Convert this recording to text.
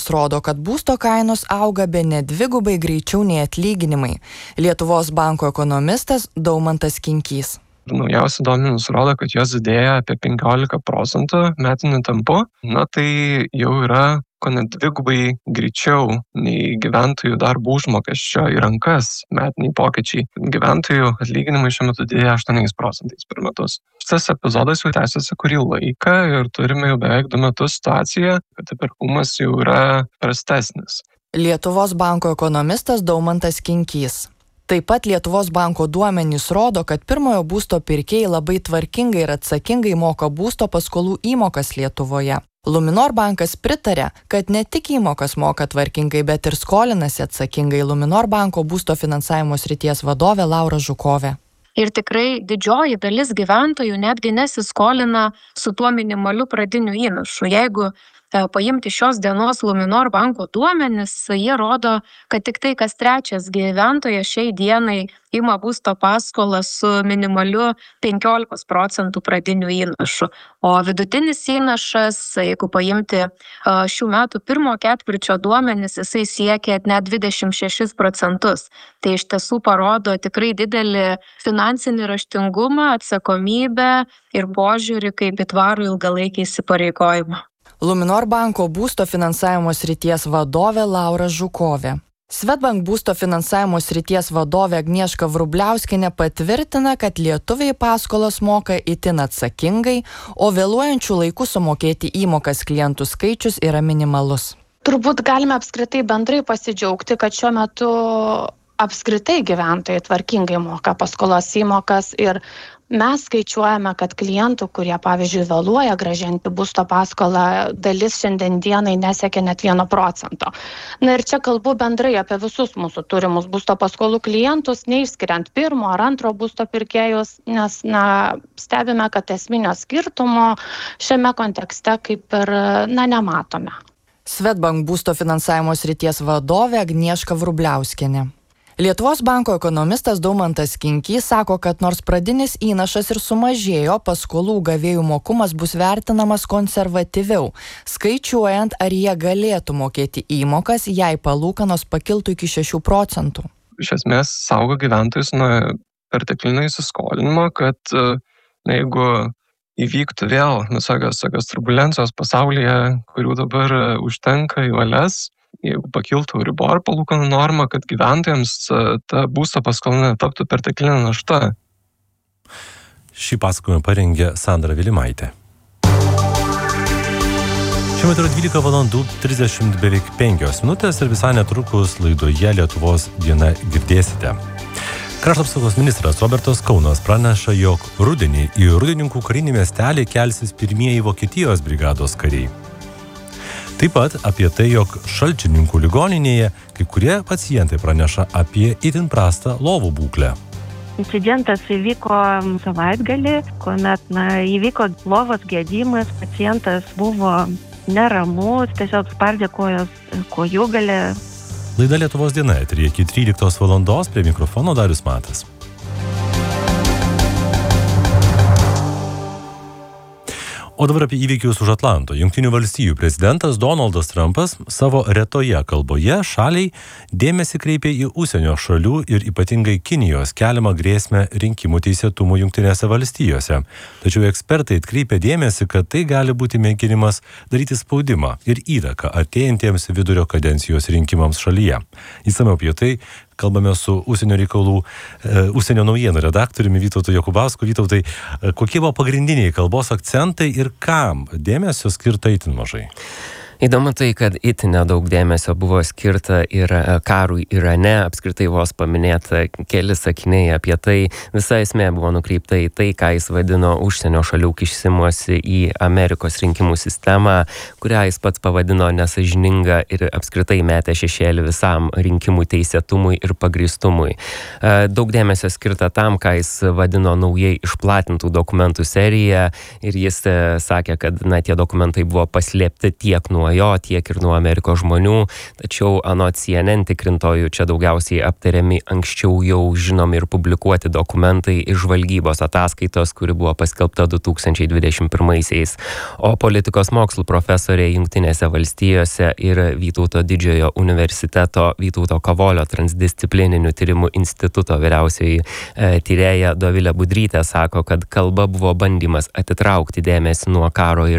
rodo, kad būsto kainos auga bene dvigubai greičiau nei atlyginimai. Lietuvos banko ekonomistas Daumantas Kinkys. Naujausi duomenys rodo, kad jos didėja apie 15% metiniu tempu. Tai jau yra kone dvigubai greičiau nei gyventojų darbo užmokesčio į rankas metiniai pokyčiai. Gyventojų atlyginimai šiuo metu didėja 8% per metus. Šitas epizodas jau tęsiasi kurį laiką ir turime jau beveik 2 metus situaciją, kad įperkamumas jau yra prastesnis. Lietuvos banko ekonomistas Daumantas Kinkys. Taip pat Lietuvos banko duomenys rodo, kad pirmojo būsto pirkėjai labai tvarkingai ir atsakingai moka būsto paskolų įmokas Lietuvoje. Luminor bankas pritarė, kad ne tik įmokas moka tvarkingai, bet ir skolinasi atsakingai. Luminor banko būsto finansavimo srities vadovė Laura Žukovė. Ir tikrai didžioji dalis gyventojų netgi nesiskolina su tuo minimaliu pradiniu įnašu. Jeigu paimti šios dienos Luminor banko duomenis, jie rodo, kad tik tai kas trečias gyventojas šiai dienai ima būsto paskolą su minimaliu 15% pradiniu įnašu. O vidutinis įnašas, jeigu paimti šių metų pirmo ketvirčio duomenis, jisai siekia net 26%. Tai iš tiesų parodo tikrai didelį finansinį raštingumą, atsakomybę ir požiūrį kaip į tvarų ilgalaikį įsipareigojimą. Luminor banko būsto finansavimo srities vadovė Laura Žukovė. Swedbank būsto finansavimo srities vadovė Agnieška Vrubliauskienė patvirtina, kad lietuviai paskolas moka itin atsakingai, o vėluojančių laikų sumokėti įmokas klientų skaičius yra minimalus. Turbūt galime apskritai bendrai pasidžiaugti, kad šiuo metu apskritai gyventojai tvarkingai moka paskolos įmokas ir mes skaičiuojame, kad klientų, kurie, pavyzdžiui, vėluoja grąžinti būsto paskolą, dalis šiandien dienai nesiekia net 1%. Ir čia kalbu bendrai apie visus mūsų turimus būsto paskolų klientus, neišskiriant pirmo ar antro būsto pirkėjus, nes stebime, kad esminio skirtumo šiame kontekste kaip ir nematome. Swedbank būsto finansavimo srities vadovė Agnieška Vrubliauskienė. Lietuvos banko ekonomistas Daumantas Kinkys sako, kad nors pradinis įnašas ir sumažėjo, paskolų gavėjų mokumas bus vertinamas konservatyviau, skaičiuojant, ar jie galėtų mokėti įmokas, jei palūkanos pakiltų iki 6%. Iš esmės saugo gyventojus nuo perteklinio įsiskolinimo, kad jeigu įvyktų vėl visokios turbulencijos pasaulyje, kurių dabar užtenka į valias, jeigu pakiltų Euribor palūkanų norma, kad gyventojams ta būsto paskola taptų perteklinė našta. Šį pasakojimą parengė Sandra Vilimaitė. Šiuo metu yra 12:30 beveik 5 minutės ir visai netrukus laidoje Lietuvos diena girdėsite. Krašto apsaugos ministras Robertas Kaunas praneša, jog rudenį į Rūdininkų karinį miestelį kelsis pirmieji Vokietijos brigados kariai. Taip pat apie tai, jog Šalčininkų ligoninėje kai kurie pacientai praneša apie itin prastą lovų būklę. Incidentas įvyko savaitgalį, kuomet įvyko lovos gedimas, pacientas buvo neramus, tiesiog spardė kojūgalę. Laida Lietuvos diena eteryje iki 13 valandos, prie mikrofono Darius Matas. O dabar apie įvykius už Atlanto. Jungtinių valstijų prezidentas Donaldas Trumpas savo retoje kalboje šaliai dėmesį kreipė į užsienio šalių ir ypatingai Kinijos keliamą grėsmę rinkimų teisėtumų Jungtinėse valstijose. Tačiau ekspertai atkreipė dėmesį, kad tai gali būti mėginimas daryti spaudimą ir įtaką artėjantiems vidurio kadencijos rinkimams šalyje. Išsamiau apie tai kalbame su užsienio naujienų redaktoriumi Vytautu Jokubausku. Vytautai, kokie buvo pagrindiniai kalbos akcentai ir kam dėmesio skirta itin mažai? Įdomu tai, kad itin nedaug dėmesio buvo skirta ir karui Irane, apskritai vos paminėta keli sakiniai apie tai. Visa esmė buvo nukreipta į tai, ką jis vadino užsienio šalių kišimuosi į Amerikos rinkimų sistemą, kurią jis pats pavadino nesąžininga ir apskritai metė šešėlį visam rinkimų teisėtumui ir pagrįstumui. Daug dėmesio skirta tam, ką jis vadino naujai išplatintų dokumentų serija, ir jis sakė, kad tie dokumentai buvo paslėpti tiek nuo nuo jo, tiek ir nuo Amerikos žmonių, tačiau anot CNN tikrintojų čia daugiausiai aptariami anksčiau jau žinomi ir publikuoti dokumentai iš žvalgybos ataskaitos, kuri buvo paskelbta 2021-aisiais. O politikos mokslų profesorė Jungtinėse valstijose ir Vytauto didžiojo universiteto Vytauto Kavolio transdisciplininių tyrimų instituto vyriausioji tyrėja Dovilė Budrytė sako, kad kalba buvo bandymas atitraukti dėmesį nuo karo ir